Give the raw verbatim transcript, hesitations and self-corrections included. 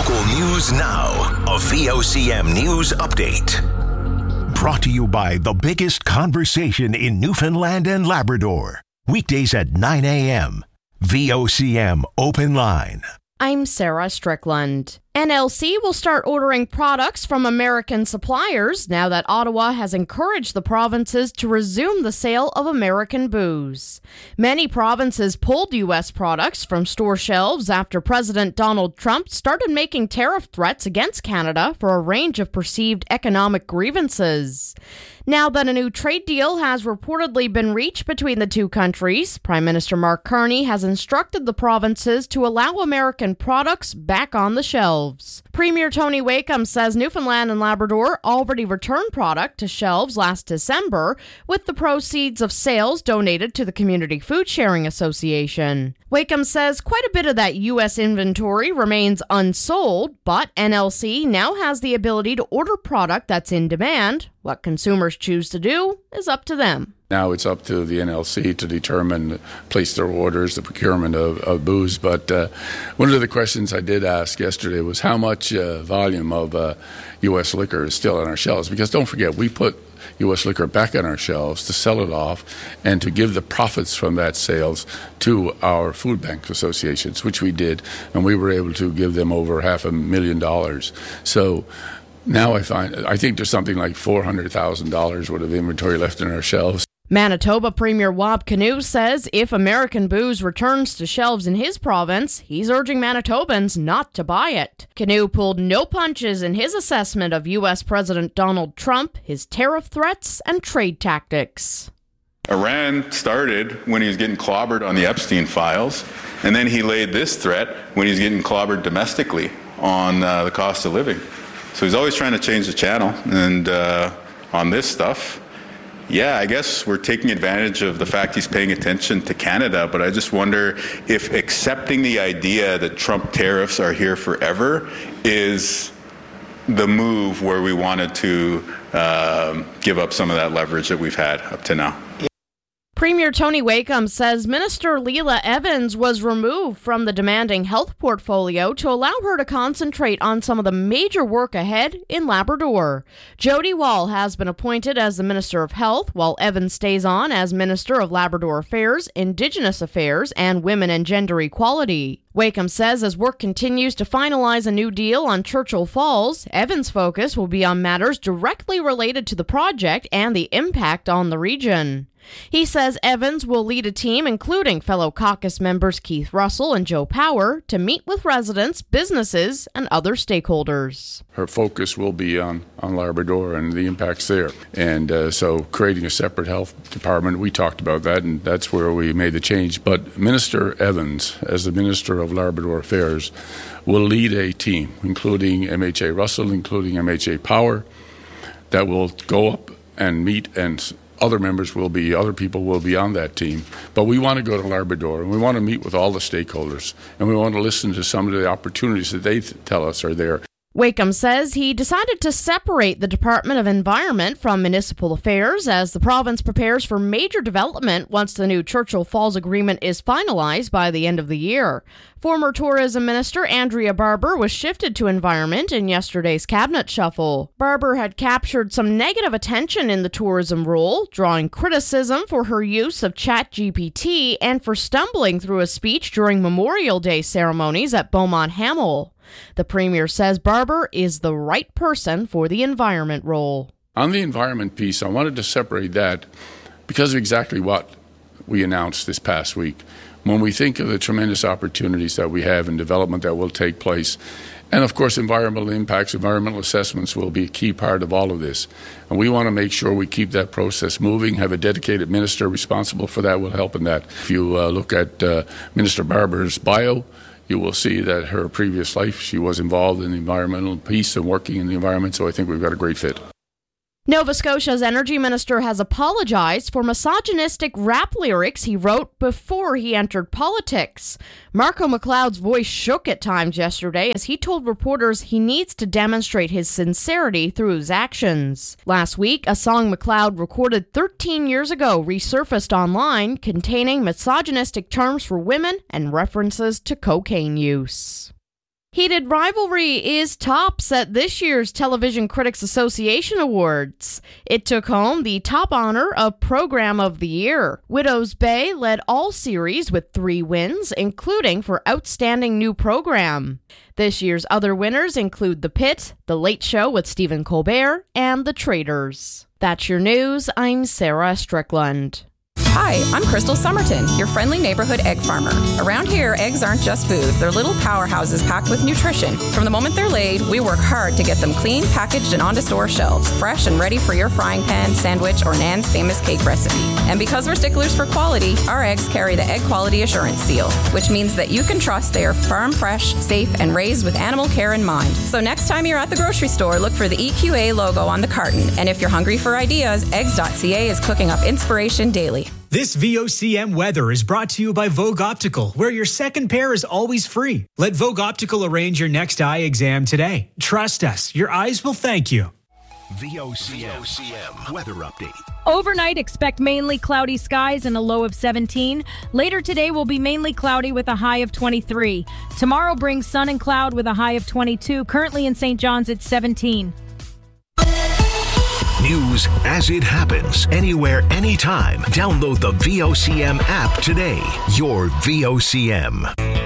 Local news now. A V O C M News Update. Brought to you by the biggest conversation in Newfoundland and Labrador. Weekdays at nine a.m. V O C M Open Line. I'm Sarah Strickland. N L C will start ordering products from American suppliers now that Ottawa has encouraged the provinces to resume the sale of American booze. Many provinces pulled U S products from store shelves after President Donald Trump started making tariff threats against Canada for a range of perceived economic grievances. Now that a new trade deal has reportedly been reached between the two countries, Prime Minister Mark Carney has instructed the provinces to allow American products back on the shelves. Premier Tony Wakeham says Newfoundland and Labrador already returned product to shelves last December, with the proceeds of sales donated to the Community Food Sharing Association. Wakeham says quite a bit of that U S inventory remains unsold, but N L C now has the ability to order product that's in demand. What consumers choose to do is up to them. Now it's up to the N L C to determine, place their orders, the procurement of, of booze. But uh, one of the questions I did ask yesterday was how much uh, volume of uh, U S liquor is still on our shelves. Because don't forget, we put U S liquor back on our shelves to sell it off and to give the profits from that sales to our food bank associations, which we did. And we were able to give them over half a million dollars. So now I find, I think there's something like four hundred thousand dollars worth of inventory left in our shelves. Manitoba Premier Wab Kinew says if American booze returns to shelves in his province, he's urging Manitobans not to buy it. Kinew pulled no punches in his assessment of U S President Donald Trump, his tariff threats, and trade tactics. Iran started when he was getting clobbered on the Epstein files, and then he laid this threat when he's getting clobbered domestically on uh, the cost of living. So he's always trying to change the channel, and uh, on this stuff, yeah, I guess we're taking advantage of the fact he's paying attention to Canada, but I just wonder if accepting the idea that Trump tariffs are here forever is the move where we wanted to um, give up some of that leverage that we've had up to now. Premier Tony Wakeham says Minister Leela Evans was removed from the demanding health portfolio to allow her to concentrate on some of the major work ahead in Labrador. Jody Wall has been appointed as the Minister of Health, while Evans stays on as Minister of Labrador Affairs, Indigenous Affairs, and Women and Gender Equality. Wakeham says as work continues to finalize a new deal on Churchill Falls, Evans' focus will be on matters directly related to the project and the impact on the region. He says Evans will lead a team, including fellow caucus members Keith Russell and Joe Power, to meet with residents, businesses, and other stakeholders. Her focus will be on, on Labrador and the impacts there. And uh, so creating a separate health department, we talked about that, and that's where we made the change. But Minister Evans, as the Minister of Labrador Affairs, will lead a team, including M H A Russell, including M H A Power, that will go up and meet, and other members will be, other people will be on that team. But we want to go to Labrador, and we want to meet with all the stakeholders, and we want to listen to some of the opportunities that they th- tell us are there. Wakeham says he decided to separate the Department of Environment from Municipal Affairs as the province prepares for major development once the new Churchill Falls Agreement is finalized by the end of the year. Former Tourism Minister Andrea Barber was shifted to Environment in yesterday's cabinet shuffle. Barber had captured some negative attention in the tourism role, drawing criticism for her use of ChatGPT and for stumbling through a speech during Memorial Day ceremonies at Beaumont Hamel. The Premier says Barber is the right person for the environment role. On the environment piece, I wanted to separate that because of exactly what we announced this past week. When we think of the tremendous opportunities that we have in development that will take place, and of course environmental impacts, environmental assessments will be a key part of all of this. And we want to make sure we keep that process moving, have a dedicated minister responsible for that will help in that. If you uh, look at uh, Minister Barber's bio, you will see that her previous life, she was involved in the environmental piece and working in the environment, so I think we've got a great fit. Nova Scotia's Energy Minister has apologized for misogynistic rap lyrics he wrote before he entered politics. Marco McLeod's voice shook at times yesterday as he told reporters he needs to demonstrate his sincerity through his actions. Last week, a song McLeod recorded thirteen years ago resurfaced online containing misogynistic terms for women and references to cocaine use. Heated rivalry is tops at this year's Television Critics Association Awards. It took home the top honor of Program of the Year. Widow's Bay led all series with three wins, including for Outstanding New Program. This year's other winners include The Pit, The Late Show with Stephen Colbert, and The Traitors. That's your news. I'm Sarah Strickland. Hi, I'm Crystal Somerton, your friendly neighborhood egg farmer. Around here, eggs aren't just food. They're little powerhouses packed with nutrition. From the moment they're laid, we work hard to get them clean, packaged, and onto store shelves, fresh and ready for your frying pan, sandwich, or Nan's famous cake recipe. And because we're sticklers for quality, our eggs carry the Egg Quality Assurance Seal, which means that you can trust they are farm fresh, safe, and raised with animal care in mind. So next time you're at the grocery store, look for the E Q A logo on the carton. And if you're hungry for ideas, eggs dot c a is cooking up inspiration daily. This V O C M weather is brought to you by Vogue Optical, where your second pair is always free. Let Vogue Optical arrange your next eye exam today. Trust us, your eyes will thank you. V O C M weather update. Overnight, expect mainly cloudy skies and a low of seventeen. Later today will be mainly cloudy with a high of twenty-three. Tomorrow brings sun and cloud with a high of twenty-two. Currently in Saint John's, it's seventeen. News as it happens, anywhere, anytime. Download the V O C M app today. Your V O C M.